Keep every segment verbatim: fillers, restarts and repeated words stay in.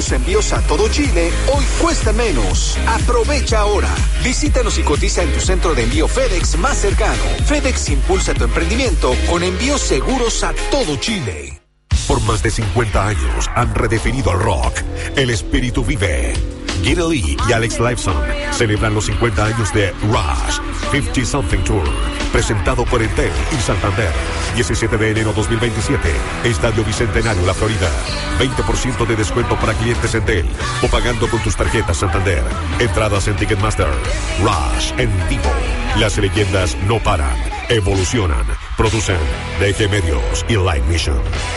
tus envíos a todo Chile, hoy cuesta menos. Aprovecha ahora. Visítanos y cotiza en tu centro de envío FedEx más cercano. FedEx impulsa tu emprendimiento con envíos seguros a todo Chile. Por más de cincuenta años han redefinido el rock. El espíritu vive. Geddy Lee y Alex Lifeson celebran los cincuenta años de Rush cincuenta Something Tour, presentado por Entel y Santander. diecisiete de enero dos mil veintisiete, Estadio Bicentenario, La Florida. veinte por ciento de descuento para clientes Entel o pagando con tus tarjetas Santander. Entradas en Ticketmaster. Rush en vivo. Las leyendas no paran, evolucionan. Producen D G Medios y Live Mission.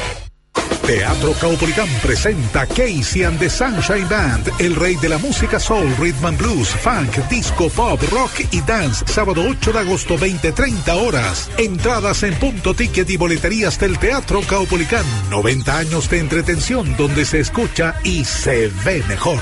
Teatro Caupolicán presenta Casey and the Sunshine Band, el rey de la música soul, rhythm and blues, funk, disco, pop, rock y dance, sábado ocho de agosto, veinte treinta horas. Entradas en Punto Ticket y boleterías del Teatro Caupolicán. noventa años de entretención donde se escucha y se ve mejor.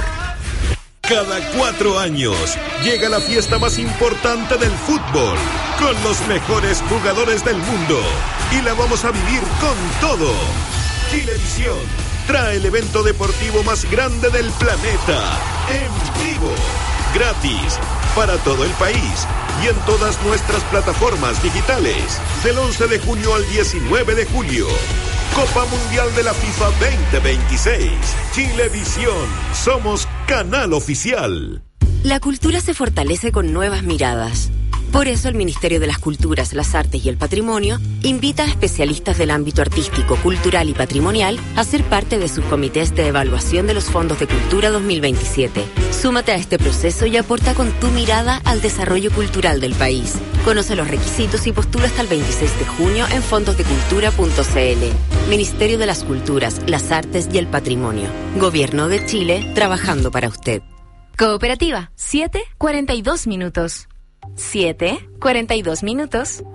Cada cuatro años llega la fiesta más importante del fútbol, con los mejores jugadores del mundo, y la vamos a vivir con todo. Chilevisión trae el evento deportivo más grande del planeta, en vivo, gratis, para todo el país y en todas nuestras plataformas digitales, del once de junio al diecinueve de julio. Copa Mundial de la FIFA veinte veintiséis. Chilevisión, somos canal oficial. La cultura se fortalece con nuevas miradas. Por eso el Ministerio de las Culturas, las Artes y el Patrimonio invita a especialistas del ámbito artístico, cultural y patrimonial a ser parte de sus comités de evaluación de los fondos de cultura dos mil veintisiete. Súmate a este proceso y aporta con tu mirada al desarrollo cultural del país. Conoce los requisitos y postula hasta el veintiséis de junio en fondos de cultura punto c l. Ministerio de las Culturas, las Artes y el Patrimonio. Gobierno de Chile, trabajando para usted. Cooperativa, siete cuarenta y dos minutos. siete cuarenta y dos minutos.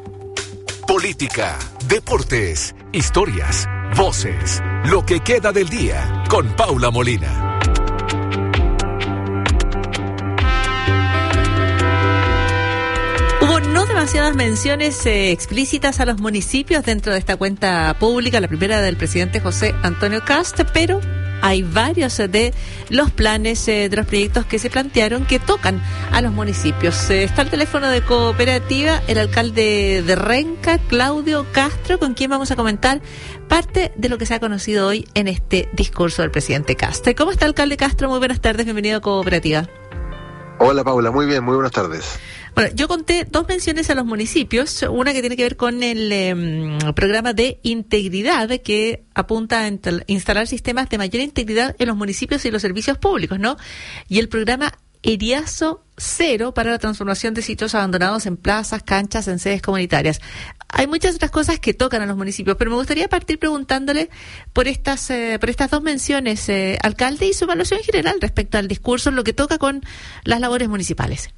Política, deportes, historias, voces, lo que queda del día con Paula Molina. Hubo no demasiadas menciones eh, explícitas a los municipios dentro de esta cuenta pública, la primera del presidente José Antonio Kast, pero hay varios de los planes eh, de los proyectos que se plantearon que tocan a los municipios. Eh, está el teléfono de Cooperativa, el alcalde de Renca, Claudio Castro, con quien vamos a comentar parte de lo que se ha conocido hoy en este discurso del presidente Kast. ¿Cómo está, alcalde Castro? Muy buenas tardes, bienvenido a Cooperativa. Hola, Paula, muy bien, muy buenas tardes. Bueno, yo conté dos menciones a los municipios, una que tiene que ver con el eh, programa de integridad que apunta a instalar sistemas de mayor integridad en los municipios y los servicios públicos, ¿no? Y el programa Eriazo Cero para la transformación de sitios abandonados en plazas, canchas, en sedes comunitarias. Hay muchas otras cosas que tocan a los municipios, pero me gustaría partir preguntándole por estas eh, por estas dos menciones, eh, alcalde, y su evaluación general respecto al discurso, en lo que toca con las labores municipales.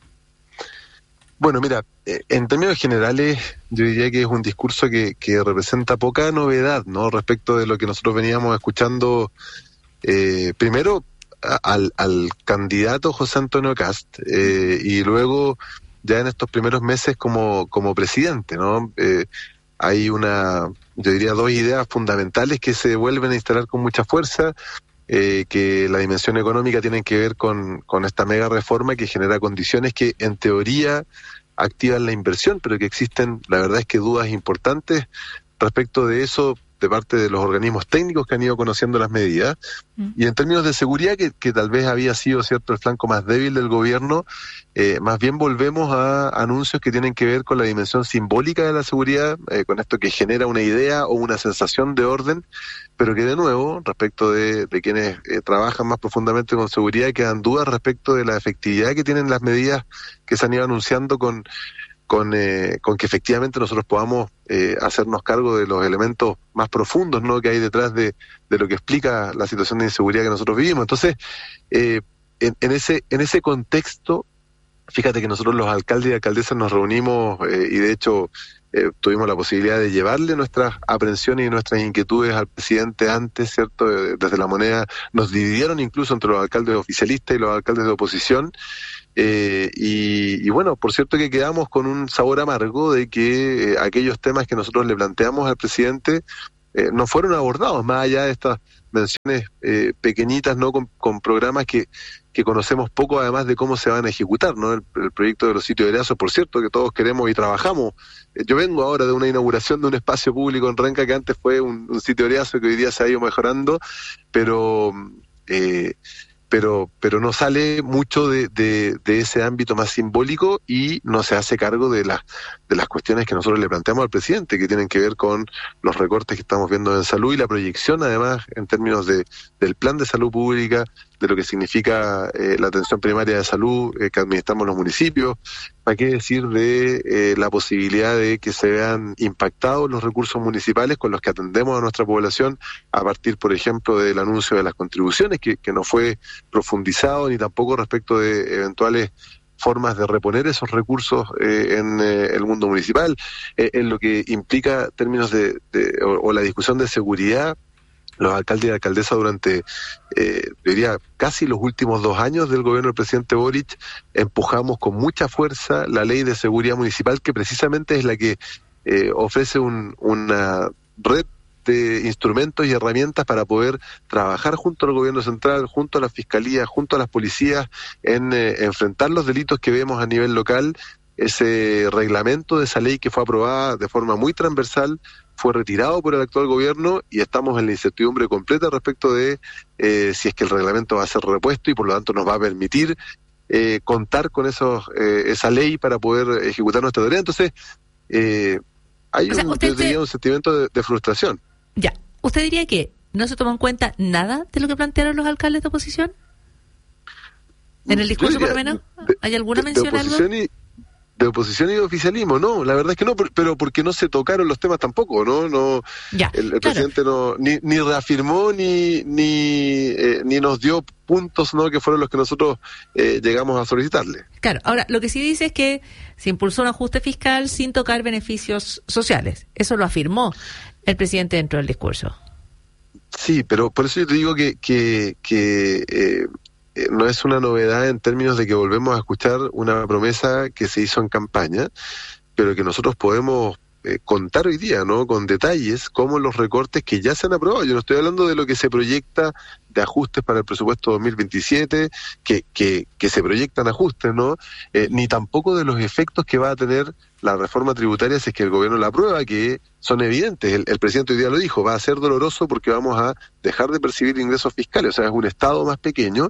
Bueno, mira, en términos generales, yo diría que es un discurso que, que representa poca novedad, ¿no? Respecto de lo que nosotros veníamos escuchando, eh, primero a, al, al candidato José Antonio Kast, eh, y luego ya en estos primeros meses como, como presidente, ¿no? Eh, hay una, yo diría, dos ideas fundamentales que se vuelven a instalar con mucha fuerza. Eh, que la dimensión económica tiene que ver con, con esta mega reforma que genera condiciones que en teoría activan la inversión, pero que existen, la verdad es que dudas importantes respecto de eso de parte de los organismos técnicos que han ido conociendo las medidas. Mm. Y en términos de seguridad, que, que tal vez había sido cierto el flanco más débil del gobierno, eh, más bien volvemos a anuncios que tienen que ver con la dimensión simbólica de la seguridad, eh, con esto que genera una idea o una sensación de orden, pero que de nuevo, respecto de, de quienes eh, trabajan más profundamente con seguridad, quedan dudas respecto de la efectividad que tienen las medidas que se han ido anunciando con, con, eh, con que efectivamente nosotros podamos eh, hacernos cargo de los elementos más profundos, ¿no?, que hay detrás de, de lo que explica la situación de inseguridad que nosotros vivimos. Entonces, eh, en, en ese en ese contexto, fíjate que nosotros los alcaldes y alcaldesas nos reunimos eh, y de hecho eh, tuvimos la posibilidad de llevarle nuestras aprensiones y nuestras inquietudes al presidente antes, ¿cierto? Desde La Moneda nos dividieron incluso entre los alcaldes oficialistas y los alcaldes de oposición. Eh, y, y bueno, por cierto que quedamos con un sabor amargo de que eh, aquellos temas que nosotros le planteamos al presidente eh, no fueron abordados, más allá de estas menciones eh, pequeñitas, ¿no? Con, con programas que, que conocemos poco, además de cómo se van a ejecutar, ¿no? El, el proyecto de los sitios de Erazo, por cierto, que todos queremos y trabajamos. Eh, yo vengo ahora de una inauguración de un espacio público en Renca que antes fue un, un sitio de Erazo que hoy día se ha ido mejorando, pero... Eh, pero pero no sale mucho de, de, de ese ámbito más simbólico y no se hace cargo de las de las cuestiones que nosotros le planteamos al presidente, que tienen que ver con los recortes que estamos viendo en salud y la proyección, además, en términos de del plan de salud pública, de lo que significa eh, la atención primaria de salud eh, que administramos los municipios. ¿Para qué decir de eh, la posibilidad de que se vean impactados los recursos municipales con los que atendemos a nuestra población a partir, por ejemplo, del anuncio de las contribuciones, que, que no fue profundizado, ni tampoco respecto de eventuales formas de reponer esos recursos eh, en eh, el mundo municipal, eh, en lo que implica términos de, de o, o la discusión de seguridad. Los alcaldes y alcaldesas durante, eh, diría, casi los últimos dos años del gobierno del presidente Boric, empujamos con mucha fuerza la ley de seguridad municipal, que precisamente es la que eh, ofrece un, una red de instrumentos y herramientas para poder trabajar junto al gobierno central, junto a la fiscalía, junto a las policías, en eh, enfrentar los delitos que vemos a nivel local. Ese reglamento de esa ley que fue aprobada de forma muy transversal fue retirado por el actual gobierno y estamos en la incertidumbre completa respecto de eh, si es que el reglamento va a ser repuesto y por lo tanto nos va a permitir eh, contar con esos eh, esa ley para poder ejecutar nuestra tarea. Entonces, eh, hay o sea, un, yo diría, un sentimiento de, de frustración. Ya, ¿usted diría que no se tomó en cuenta nada de lo que plantearon los alcaldes de oposición? ¿En el discurso, diría, por lo menos? ¿Hay alguna de, mención de algo? Y, de oposición y de oficialismo, no, la verdad es que no, pero porque no se tocaron los temas tampoco, ¿no? no ya, el, el claro. presidente no ni, ni reafirmó ni ni eh, ni nos dio puntos, ¿no? Que fueron los que nosotros eh, llegamos a solicitarle. Claro, ahora, lo que sí dice es que se impulsó un ajuste fiscal sin tocar beneficios sociales. Eso lo afirmó el presidente dentro del discurso. Sí, pero por eso yo te digo que, que, que eh, eh, no es una novedad en términos de que volvemos a escuchar una promesa que se hizo en campaña, pero que nosotros podemos eh, contar hoy día, ¿no? Con detalles, como los recortes que ya se han aprobado. Yo no estoy hablando de lo que se proyecta de ajustes para el presupuesto dos mil veintisiete, que, que, que se proyectan ajustes, ¿no? Eh, ni tampoco de los efectos que va a tener la reforma tributaria si es que el gobierno la aprueba, que son evidentes. El, el presidente hoy día lo dijo, va a ser doloroso porque vamos a dejar de percibir ingresos fiscales, o sea, es un Estado más pequeño.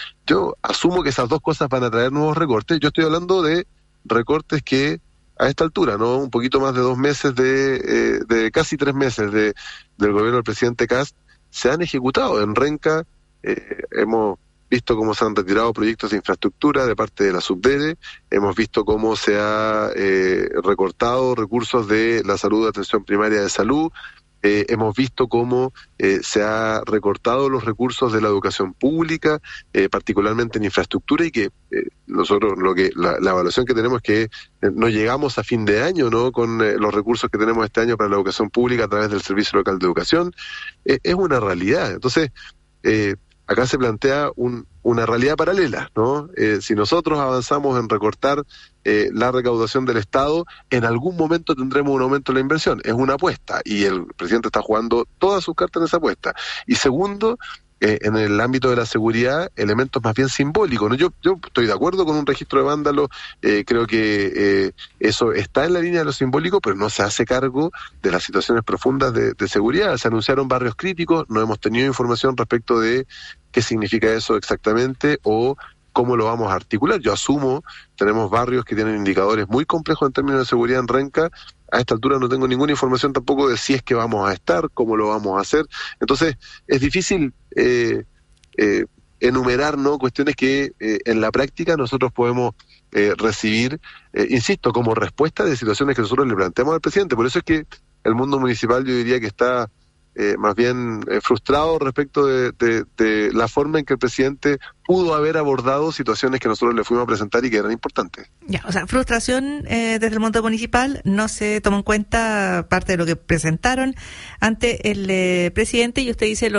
Yo asumo que esas dos cosas van a traer nuevos recortes. Yo estoy hablando de recortes que a esta altura, ¿no? Un poquito más de dos meses, de, eh, de casi tres meses de, del gobierno del presidente Kast, se han ejecutado. En Renca eh, hemos visto cómo se han retirado proyectos de infraestructura de parte de la Subdere, hemos visto cómo se ha eh, recortado recursos de la salud, de atención primaria de salud, eh, hemos visto cómo eh, se ha recortado los recursos de la educación pública, eh, particularmente en infraestructura, y que eh, nosotros lo que la, la evaluación que tenemos es que eh, no llegamos a fin de año, ¿no? Con eh, los recursos que tenemos este año para la educación pública a través del Servicio Local de Educación. Eh, es una realidad. Entonces, eh, acá se plantea un, una realidad paralela, ¿no? Eh, si nosotros avanzamos en recortar eh, la recaudación del Estado, en algún momento tendremos un aumento en la inversión. Es una apuesta y el presidente está jugando todas sus cartas en esa apuesta. Y segundo, eh, en el ámbito de la seguridad, elementos más bien simbólicos, ¿no? Yo, yo estoy de acuerdo con un registro de vándalos, eh, creo que eh, eso está en la línea de lo simbólico, pero no se hace cargo de las situaciones profundas de, de seguridad. Se anunciaron barrios críticos, no hemos tenido información respecto de qué significa eso exactamente o cómo lo vamos a articular. Yo asumo, tenemos barrios que tienen indicadores muy complejos en términos de seguridad en Renca. A esta altura no tengo ninguna información tampoco de si es que vamos a estar, cómo lo vamos a hacer. Entonces, es difícil eh, eh, enumerar, ¿no? Cuestiones que eh, en la práctica nosotros podemos eh, recibir, eh, insisto, como respuesta de situaciones que nosotros le planteamos al presidente. Por eso es que el mundo municipal, yo diría que está Eh, más bien eh, frustrado respecto de, de, de la forma en que el presidente pudo haber abordado situaciones que nosotros le fuimos a presentar y que eran importantes. Ya, o sea, frustración eh, desde el mundo municipal, no se tomó en cuenta parte de lo que presentaron ante el eh, presidente, y usted dice los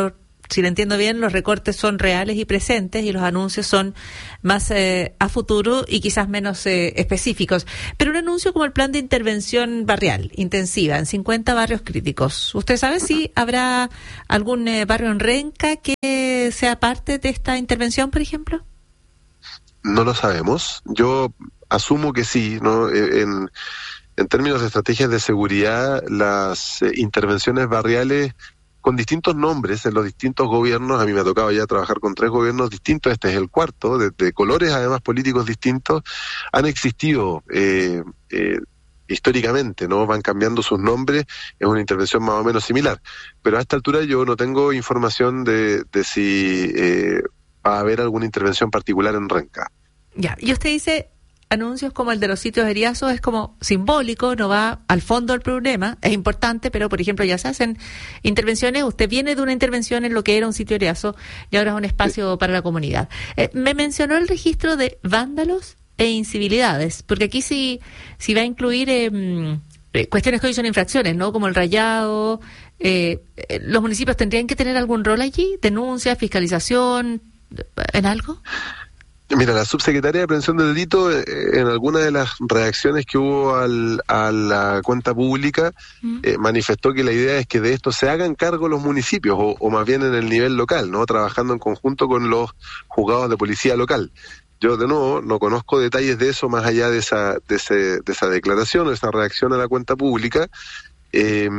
si le entiendo bien, los recortes son reales y presentes y los anuncios son más eh, a futuro y quizás menos eh, específicos. Pero un anuncio como el plan de intervención barrial intensiva en cincuenta barrios críticos. ¿Usted sabe si habrá algún eh, barrio en Renca que sea parte de esta intervención, por ejemplo? No lo sabemos. Yo asumo que sí, ¿no? En, en términos de estrategias de seguridad, las eh, intervenciones barriales con distintos nombres en los distintos gobiernos, a mí me ha tocado ya trabajar con tres gobiernos distintos, este es el cuarto, de, de colores además políticos distintos, han existido eh, eh, históricamente, ¿no? Van cambiando sus nombres, es una intervención más o menos similar, pero a esta altura yo no tengo información de, de si eh, va a haber alguna intervención particular en Renca. Ya, y usted dice, anuncios como el de los sitios eriazos es como simbólico, no va al fondo del problema, es importante, pero por ejemplo ya se hacen intervenciones, usted viene de una intervención en lo que era un sitio eriazo y ahora es un espacio sí. para la comunidad. Eh, me mencionó el registro de vándalos e incivilidades, porque aquí sí, sí va a incluir eh, eh, cuestiones que hoy son infracciones, ¿no? Como el rayado, eh, eh, ¿los municipios tendrían que tener algún rol allí? ¿Denuncia, fiscalización, en algo? Mira, la subsecretaria de Prevención del Delito, eh, en alguna de las reacciones que hubo al, a la cuenta pública, mm. eh, manifestó que la idea es que de esto se hagan cargo los municipios, o, o más bien en el nivel local, ¿no? Trabajando en conjunto con los juzgados de policía local. Yo, de nuevo, no conozco detalles de eso más allá de esa, de ese, de esa declaración o esa reacción a la cuenta pública. Eh,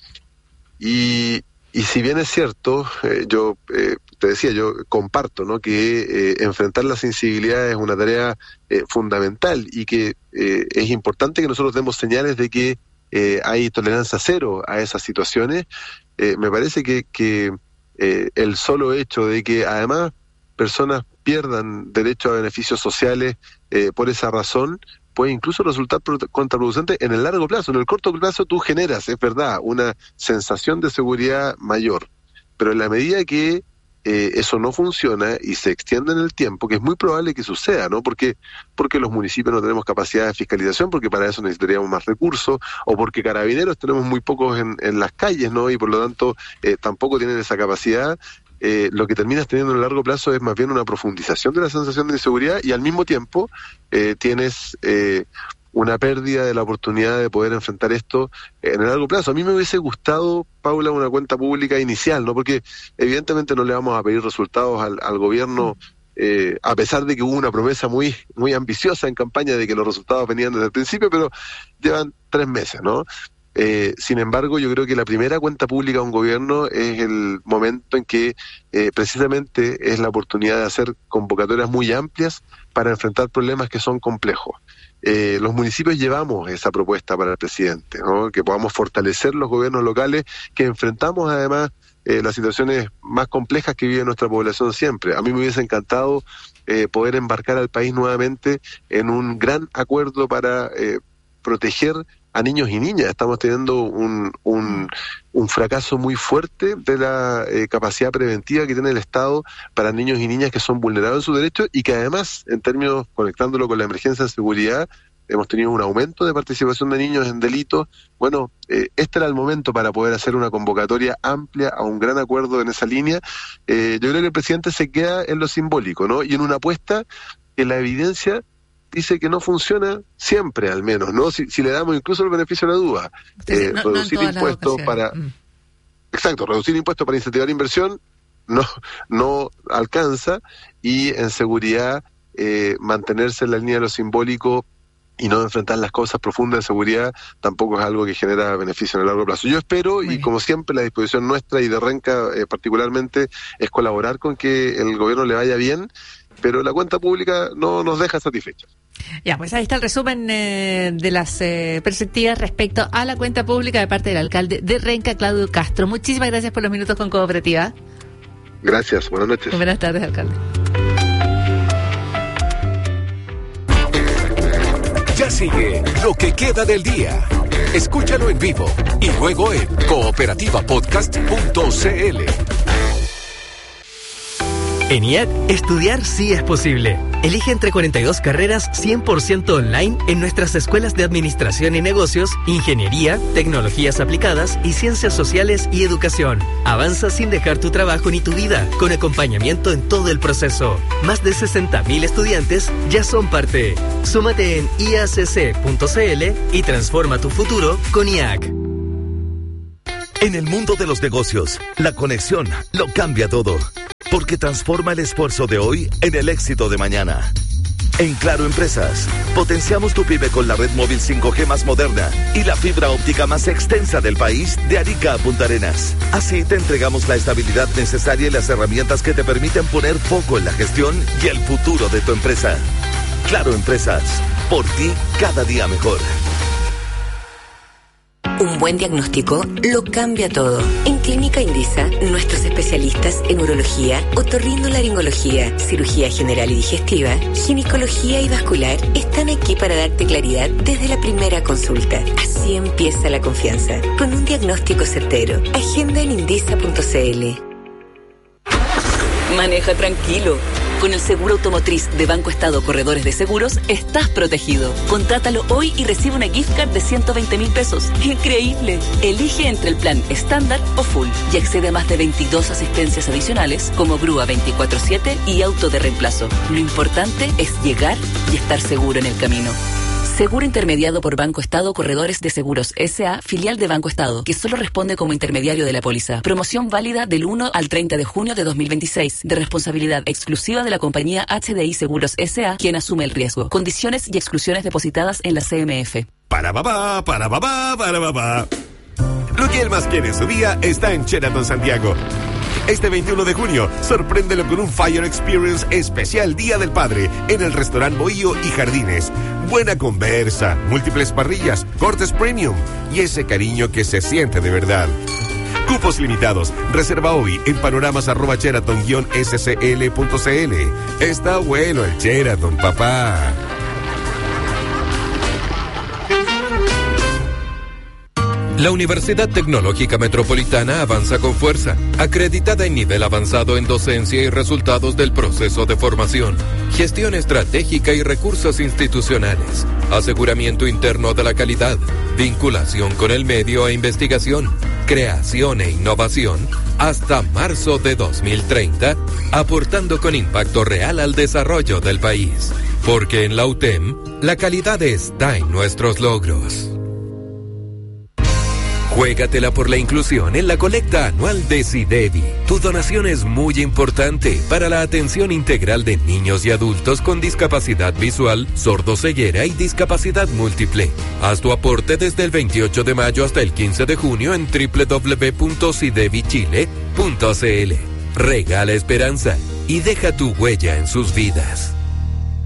y, y si bien es cierto, eh, yo... Eh, te decía, yo comparto, ¿no? que eh, enfrentar las sensibilidades es una tarea eh, fundamental y que eh, es importante que nosotros demos señales de que eh, hay tolerancia cero a esas situaciones. Eh, me parece que, que eh, el solo hecho de que además personas pierdan derecho a beneficios sociales eh, por esa razón puede incluso resultar contraproducente en el largo plazo. En el corto plazo tú generas, es verdad, una sensación de seguridad mayor, pero en la medida que Eh, eso no funciona y se extiende en el tiempo, que es muy probable que suceda, ¿no? Porque, porque los municipios no tenemos capacidad de fiscalización, porque para eso necesitaríamos más recursos, o porque carabineros tenemos muy pocos en, en las calles, ¿no? Y por lo tanto eh, tampoco tienen esa capacidad. Eh, lo que terminas teniendo en el largo plazo es más bien una profundización de la sensación de inseguridad y al mismo tiempo eh, tienes eh, una pérdida de la oportunidad de poder enfrentar esto en el largo plazo. A mí me hubiese gustado, Paula, una cuenta pública inicial, ¿no? Porque evidentemente no le vamos a pedir resultados al, al gobierno, eh, a pesar de que hubo una promesa muy, muy ambiciosa en campaña de que los resultados venían desde el principio, pero llevan tres meses, ¿no? Eh, sin embargo, yo creo que la primera cuenta pública de un gobierno es el momento en que eh, precisamente es la oportunidad de hacer convocatorias muy amplias para enfrentar problemas que son complejos. Eh, los municipios llevamos esa propuesta para el presidente, ¿no? Que podamos fortalecer los gobiernos locales, que enfrentamos además eh, las situaciones más complejas que vive nuestra población siempre. A mí me hubiese encantado eh, poder embarcar al país nuevamente en un gran acuerdo para eh, proteger a niños y niñas. Estamos teniendo un, un, un fracaso muy fuerte de la eh, capacidad preventiva que tiene el Estado para niños y niñas que son vulnerados en sus derechos y que además, en términos, conectándolo con la emergencia de seguridad, hemos tenido un aumento de participación de niños en delitos. Bueno, eh, este era el momento para poder hacer una convocatoria amplia a un gran acuerdo en esa línea. Eh, yo creo que el presidente se queda en lo simbólico, ¿no? Y en una apuesta que la evidencia dice que no funciona siempre, al menos, ¿no? Si, si le damos incluso el beneficio de la duda, eh, no, reducir no impuestos para... Mm. Exacto, reducir impuestos para incentivar inversión no, no alcanza, y en seguridad eh, mantenerse en la línea de lo simbólico y no enfrentar las cosas profundas de seguridad tampoco es algo que genera beneficio en el largo plazo. Yo espero, Muy y bien. Como siempre, la disposición nuestra y de Renca eh, particularmente es colaborar con que el gobierno le vaya bien, pero la cuenta pública no nos deja satisfechos. Ya, pues ahí está el resumen eh, de las eh, perspectivas respecto a la cuenta pública de parte del alcalde de Renca, Claudio Castro. Muchísimas gracias por los minutos con Cooperativa. Gracias, buenas noches. Buenas tardes, alcalde. Ya sigue lo que queda del día. Escúchalo en vivo y luego en cooperativa podcast punto c l. En I A C, estudiar sí es posible. Elige entre cuarenta y dos carreras cien por ciento online en nuestras escuelas de Administración y Negocios, Ingeniería, Tecnologías Aplicadas y Ciencias Sociales y Educación. Avanza sin dejar tu trabajo ni tu vida, con acompañamiento en todo el proceso. Más de sesenta mil estudiantes ya son parte. Súmate en i a c c punto c l y transforma tu futuro con I A C. En el mundo de los negocios, la conexión lo cambia todo, porque transforma el esfuerzo de hoy en el éxito de mañana. En Claro Empresas, potenciamos tu pyme con la red móvil cinco G más moderna y la fibra óptica más extensa del país, de Arica a Punta Arenas. Así te entregamos la estabilidad necesaria y las herramientas que te permiten poner foco en la gestión y el futuro de tu empresa. Claro Empresas, por ti cada día mejor. Un buen diagnóstico lo cambia todo. En Clínica Indisa, nuestros especialistas en urología, otorrinolaringología, cirugía general y digestiva, ginecología y vascular están aquí para darte claridad desde la primera consulta. Así empieza la confianza, con un diagnóstico certero. Agenda en indisa punto c l. Maneja tranquilo. Con el seguro automotriz de Banco Estado Corredores de Seguros, estás protegido. Contrátalo hoy y recibe una gift card de ciento veinte mil pesos. ¡Increíble! Elige entre el plan estándar o full y accede a más de veintidós asistencias adicionales como grúa veinticuatro siete y auto de reemplazo. Lo importante es llegar y estar seguro en el camino. Seguro intermediado por Banco Estado Corredores de Seguros S A, filial de Banco Estado, que solo responde como intermediario de la póliza. Promoción válida del uno al treinta de junio de dos mil veintiséis, de responsabilidad exclusiva de la compañía H D I Seguros S A, quien asume el riesgo. Condiciones y exclusiones depositadas en la C M F. Para babá, para babá, para babá. Lo que él más quiere en su día está en Sheraton Santiago. Este veintiuno de junio, sorpréndelo con un Fire Experience especial Día del Padre en el restaurante Bohío y Jardines. Buena conversa, múltiples parrillas, cortes premium y ese cariño que se siente de verdad. Cupos limitados. Reserva hoy en panoramas arroba sheraton guion s c l punto c l. Está bueno el Sheraton, papá. La Universidad Tecnológica Metropolitana avanza con fuerza, acreditada en nivel avanzado en docencia y resultados del proceso de formación, gestión estratégica y recursos institucionales, aseguramiento interno de la calidad, vinculación con el medio e investigación, creación e innovación, hasta marzo de dos mil treinta, aportando con impacto real al desarrollo del país. Porque en la U T E M, la calidad está en nuestros logros. Juégatela por la inclusión en la colecta anual de SIDEVI. Tu donación es muy importante para la atención integral de niños y adultos con discapacidad visual, sordoceguera y discapacidad múltiple. Haz tu aporte desde el veintiocho de mayo hasta el quince de junio en doble u doble u doble u punto sidevi chile punto c l. Regala esperanza y deja tu huella en sus vidas.